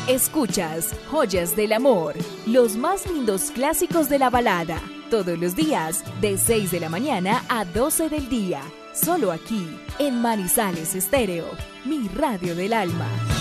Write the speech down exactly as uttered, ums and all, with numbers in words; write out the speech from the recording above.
Escuchas Joyas del Amor, los más lindos clásicos de la balada, todos los días de seis de la mañana a doce del día, solo aquí en Manizales Estéreo, mi radio del alma.